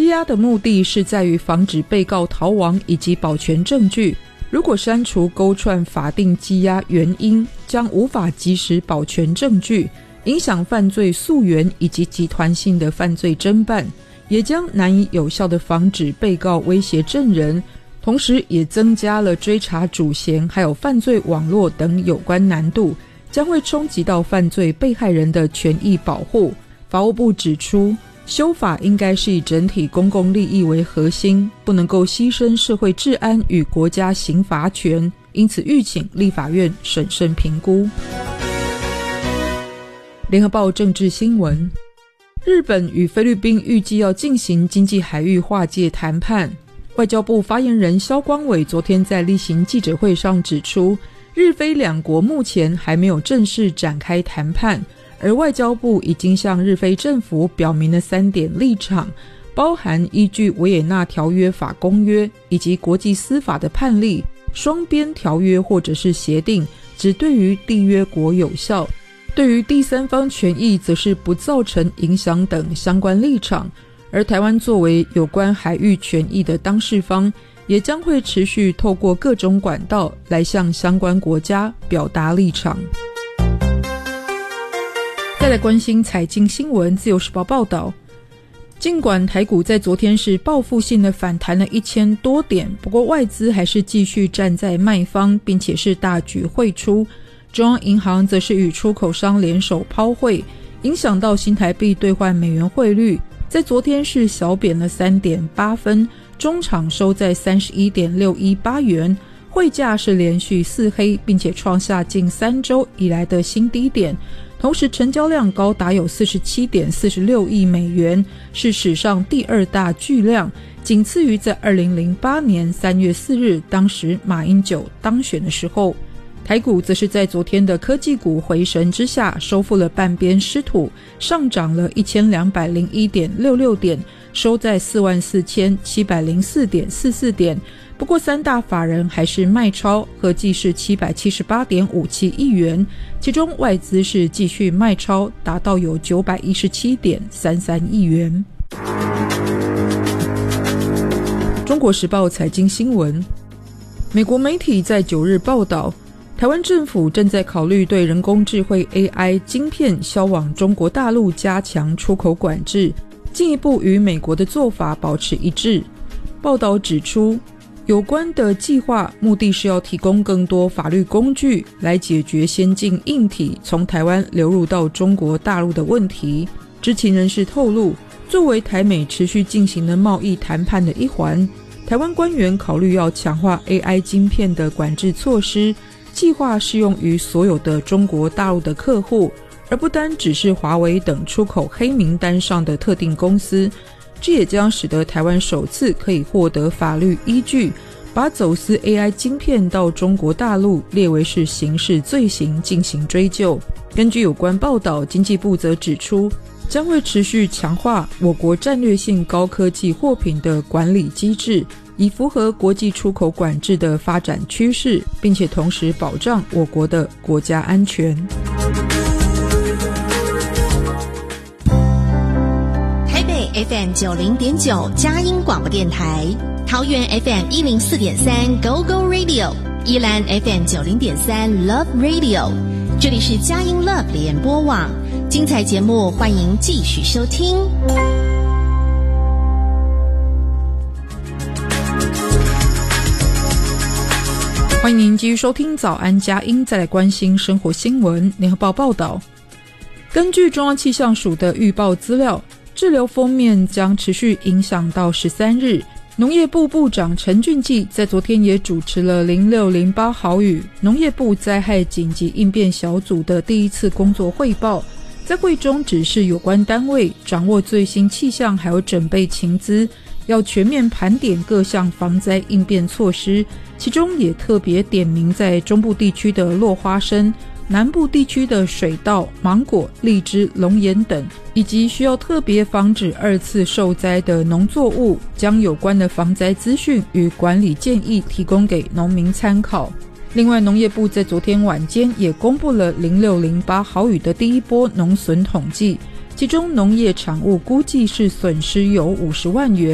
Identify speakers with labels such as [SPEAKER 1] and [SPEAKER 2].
[SPEAKER 1] 羁押的目的是在于防止被告逃亡以及保全证据，如果删除勾串法定羁押原因，将无法及时保全证据，影响犯罪溯源以及集团性的犯罪侦办，也将难以有效地防止被告威胁证人，同时也增加了追查主嫌还有犯罪网络等有关难度，将会冲击到犯罪被害人的权益保护。法务部指出，修法应该是以整体公共利益为核心，不能够牺牲社会治安与国家刑罚权，因此预请立法院审慎评估。联合报政治新闻，日本与菲律宾预计要进行经济海域划界谈判。外交部发言人萧光伟昨天在例行记者会上指出，日菲两国目前还没有正式展开谈判，而外交部已经向日菲政府表明了3点立场，包含依据维也纳条约法公约以及国际司法的判例，双边条约或者是协定只对于缔约国有效，对于第三方权益则是不造成影响等相关立场。而台湾作为有关海域权益的当事方，也将会持续透过各种管道来向相关国家表达立场。再来关心财经新闻，自由时报报道，尽管台股在昨天是报复性的反弹了1000多点，不过外资还是继续站在卖方，并且是大举汇出，中央银行则是与出口商联手抛汇，影响到新台币兑换美元汇率，在昨天是小贬了 3.8 分，中场收在 31.618 元，汇价是连续4黑，并且创下近3周以来的新低点，同时成交量高达有 47.46 亿美元，是史上第2大巨量，仅次于在2008年3月4日当时马英九当选的时候。台股则是在昨天的科技股回神之下收复了半边失土，上涨了 1201.66 点，收在 44,704.44 点，不过三大法人还是卖超，合计是 778.57 亿元，其中外资是继续卖超，达到有 917.33 亿元。中国时报财经新闻，美国媒体在9日报道，台湾政府正在考虑对人工智慧 AI 晶片销往中国大陆加强出口管制，进一步与美国的做法保持一致。报道指出，有关的计划目的是要提供更多法律工具来解决先进硬体从台湾流入到中国大陆的问题。知情人士透露，作为台美持续进行的贸易谈判的一环，台湾官员考虑要强化 AI 晶片的管制措施，计划适用于所有的中国大陆的客户，而不单只是华为等出口黑名单上的特定公司。这也将使得台湾首次可以获得法律依据，把走私 AI 晶片到中国大陆列为是刑事罪行进行追究。根据有关报道，经济部则指出，将会持续强化我国战略性高科技货品的管理机制，以符合国际出口管制的发展趋势，并且同时保障我国的国家安全。
[SPEAKER 2] 台北 FM 90.9佳音广播电台，桃园 FM 104.3 Go Go Radio， 宜兰 FM 90.3 Love Radio， 这里是佳音 Love 联播网，精彩节目欢迎继续收听。
[SPEAKER 1] 欢迎您继续收听早安佳音，再来关心生活新闻。联合报报道，根据中央气象署的预报资料，滞留锋面将持续影响到13日。农业部部长陈俊记在昨天也主持了0608豪雨农业部灾害紧急应变小组的第1次工作汇报，在会中指示有关单位掌握最新气象，还有准备情资，要全面盘点各项防灾应变措施，其中也特别点名在中部地区的落花生、南部地区的水稻、芒果、荔枝、龙眼等，以及需要特别防止2次受灾的农作物，将有关的防灾资讯与管理建议提供给农民参考。另外，农业部在昨天晚间也公布了0608豪雨的第1波农损统计，其中农业产物估计是损失有50万元，